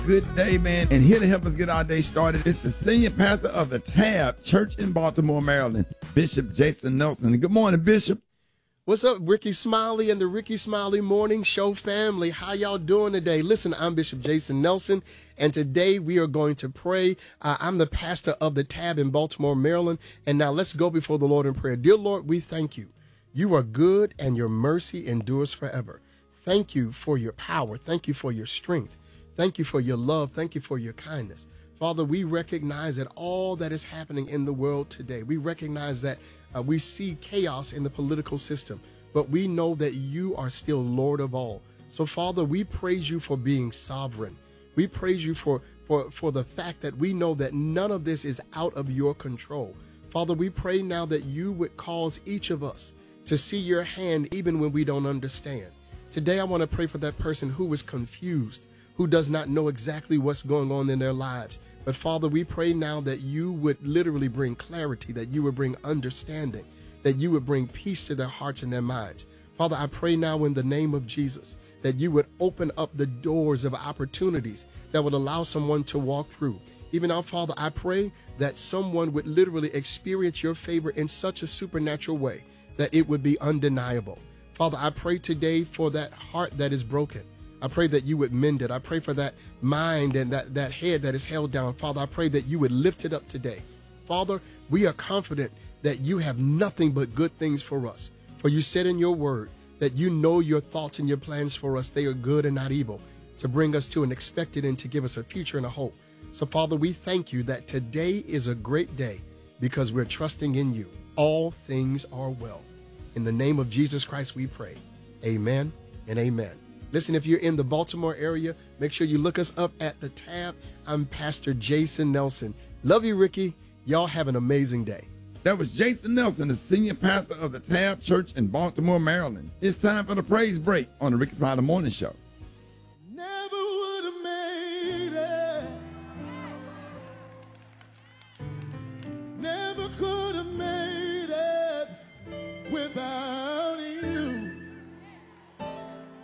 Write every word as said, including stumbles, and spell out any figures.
Good day, man. And here to help us get our day started is the senior pastor of the Tab Church in Baltimore, Maryland, Bishop Jason Nelson. Good morning, Bishop. What's up, Ricky Smiley and the Ricky Smiley Morning Show family? How y'all doing today? Listen, I'm Bishop Jason Nelson, and today we are going to pray. Uh, I'm the pastor of the Tab in Baltimore, Maryland, and now let's go before the Lord in prayer. Dear Lord, we thank you. You are good, and your mercy endures forever. Thank you for your power. Thank you for your strength. Thank you for your love. Thank you for your kindness. Father, we recognize that all that is happening in the world today, we recognize that uh, we see chaos in the political system, but we know that you are still Lord of all. So, Father, we praise you for being sovereign. We praise you for, for, for the fact that we know that none of this is out of your control. Father, we pray now that you would cause each of us to see your hand even when we don't understand. Today, I want to pray for that person who is confused, who does not know exactly what's going on in their lives. But Father, we pray now that you would literally bring clarity, that you would bring understanding, that you would bring peace to their hearts and their minds. Father, I pray now in the name of Jesus that you would open up the doors of opportunities that would allow someone to walk through. Even now, Father, I pray that someone would literally experience your favor in such a supernatural way that it would be undeniable. Father, I pray today for that heart that is broken. I pray that you would mend it. I pray for that mind and that, that head that is held down. Father, I pray that you would lift it up today. Father, we are confident that you have nothing but good things for us. For you said in your word that you know your thoughts and your plans for us. They are good and not evil, to bring us to an expected end, to give us a future and a hope. So, Father, we thank you that today is a great day because we're trusting in you. All things are well. In the name of Jesus Christ, we pray. Amen and amen. Listen, if you're in the Baltimore area, make sure you look us up at the Tab. I'm Pastor Jason Nelson. Love you, Ricky. Y'all have an amazing day. That was Jason Nelson, the senior pastor of the Tab Church in Baltimore, Maryland. It's time for the praise break on the Ricky Smiley Morning Show. Never would have made it. Never could have made it without